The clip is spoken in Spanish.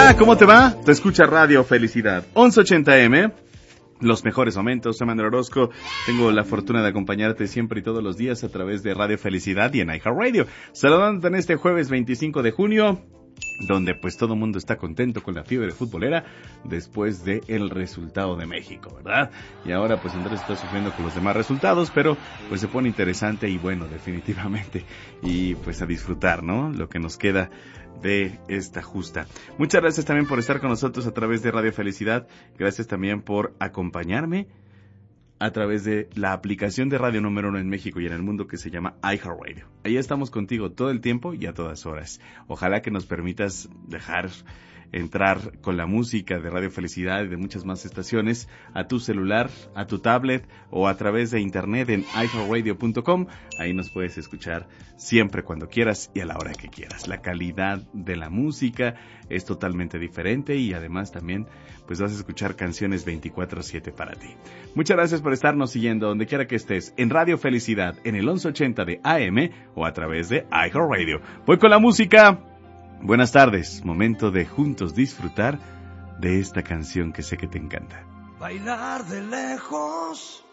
Hola, ¿cómo te va? Te escucha Radio Felicidad, 1180M. Los mejores momentos, soy Manuel Orozco. Tengo la fortuna de acompañarte siempre y todos los días a través de Radio Felicidad y en iHeartRadio. Saludándote en este jueves 25 de junio, donde pues todo el mundo está contento con la fiebre futbolera después de el resultado de México, ¿verdad? Y ahora pues Andrés está sufriendo con los demás resultados, pero pues se pone interesante y bueno, definitivamente. Y pues a disfrutar, ¿no? Lo que nos queda de esta justa. Muchas gracias también por estar con nosotros a través de Radio Felicidad. Gracias también por acompañarme a través de la aplicación de radio número 1 en México y en el mundo que se llama iHeartRadio. Ahí estamos contigo todo el tiempo y a todas horas. Ojalá que nos permitas dejar entrar con la música de Radio Felicidad y de muchas más estaciones a tu celular, a tu tablet o a través de internet en iHeartRadio.com. Ahí nos puedes escuchar siempre cuando quieras y a la hora que quieras. La calidad de la música es totalmente diferente y además también pues vas a escuchar canciones 24/7 para ti. Muchas gracias por estarnos siguiendo donde quiera que estés en Radio Felicidad en el 1180 de AM o a través de iHeartRadio. Voy con la música. Buenas tardes, momento de juntos disfrutar de esta canción que sé que te encanta. Bailar de lejos